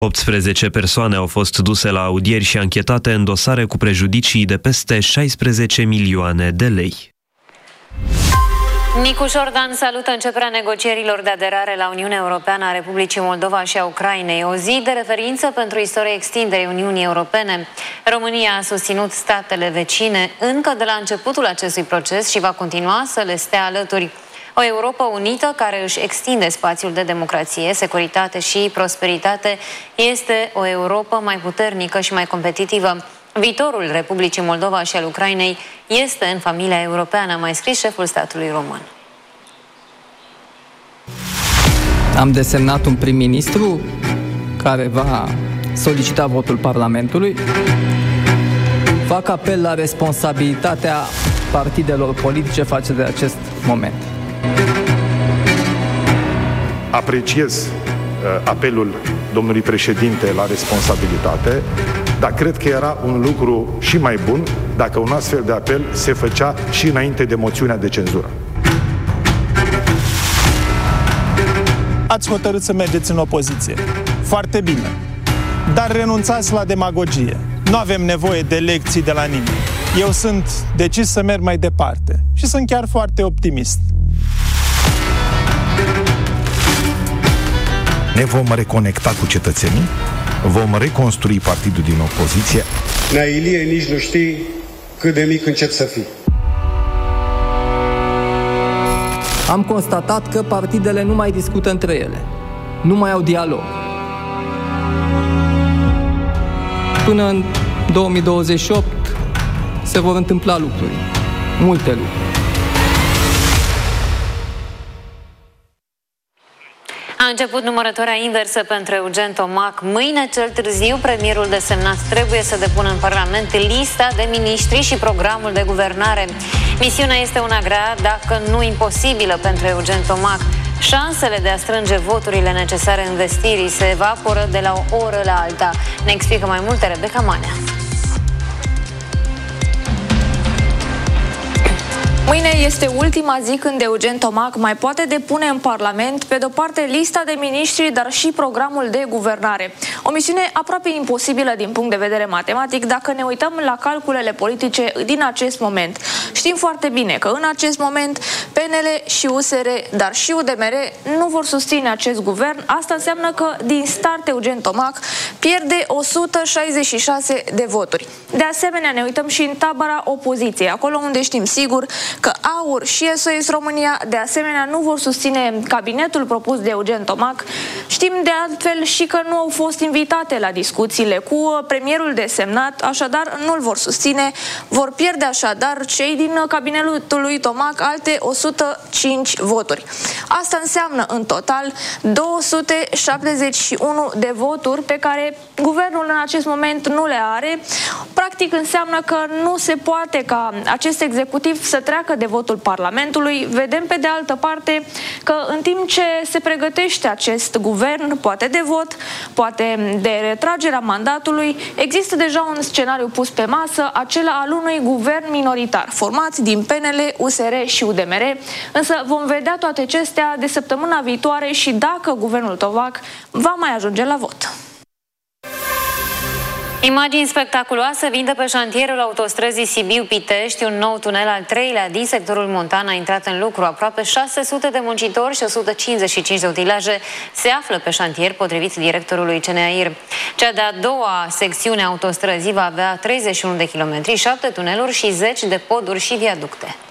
18 persoane au fost duse la audieri și anchetate în dosare cu prejudicii de peste 16 milioane de lei. Nicu Șordan salută începerea negocierilor de aderare la Uniunea Europeană a Republicii Moldova și a Ucrainei, o zi de referință pentru istoria extinderii Uniunii Europene. România a susținut statele vecine încă de la începutul acestui proces și va continua să le stea alături. O Europă unită care își extinde spațiul de democrație, securitate și prosperitate este o Europă mai puternică și mai competitivă. Viitorul Republicii Moldova și al Ucrainei este în familia europeană, a mai scris șeful statului român. Am desemnat un prim-ministru care va solicita votul Parlamentului. Fac apel la responsabilitatea partidelor politice față de acest moment. Apreciez apelul domnului președinte la responsabilitate, dar cred că era un lucru și mai bun dacă un astfel de apel se făcea și înainte de moțiunea de cenzură. Ați hotărât să mergeți în opoziție. Foarte bine. Dar renunțați la demagogie. Nu avem nevoie de lecții de la nimeni. Eu sunt decis să merg mai departe și sunt chiar foarte optimist. Ne vom reconecta cu cetățenii, vom reconstrui partidul din opoziție. Nea Ilie, nici nu știi cât de mic încep să fii. Am constatat că partidele nu mai discută între ele, nu mai au dialog. Până în 2028 se vor întâmpla lucruri, multe lucruri. A început numărătoarea inversă pentru Eugen Tomac. Mâine, cel târziu, premierul desemnat trebuie să depună în Parlament lista de miniștri și programul de guvernare. Misiunea este una grea, dacă nu imposibilă pentru Eugen Tomac. Șansele de a strânge voturile necesare investirii se evaporă de la o oră la alta. Ne explică mai multe Rebecca Manea. Mâine este ultima zi când Eugen Tomac mai poate depune în Parlament, pe de-o parte, lista de miniștri, dar și programul de guvernare. O misiune aproape imposibilă din punct de vedere matematic dacă ne uităm la calculele politice din acest moment. Știm foarte bine că în acest moment PNL și USR, dar și UDMR nu vor susține acest guvern. Asta înseamnă că din start Eugen Tomac pierde 166 de voturi. De asemenea, ne uităm și în tabăra opoziției, acolo unde știm sigur că AUR și SOS România de asemenea nu vor susține cabinetul propus de Eugen Tomac. Știm de altfel și că nu au fost invitate la discuțiile cu premierul desemnat, așadar nu-l vor susține. Vor pierde așadar cei din cabinetul lui Tomac alte 105 voturi. Asta înseamnă în total 271 de voturi pe care guvernul în acest moment nu le are. Practic înseamnă că nu se poate ca acest executiv să treacă de votul Parlamentului. Vedem pe de altă parte că în timp ce se pregătește acest guvern, poate de vot, poate de retragerea mandatului, există deja un scenariu pus pe masă, acela al unui guvern minoritar, format din PNL, USR și UDMR, însă vom vedea toate acestea de săptămâna viitoare și dacă guvernul Tomac va mai ajunge la vot. Imagini spectaculoase vin de pe șantierul autostrăzii Sibiu-Pitești. Un nou tunel al treilea din sectorul montan a intrat în lucru. Aproape 600 de muncitori și 155 de utilaje se află pe șantier, potrivit directorului CNAIR. Cea de-a doua secțiune a autostrăzii va avea 31 de kilometri, 7 tuneluri și 10 de poduri și viaducte.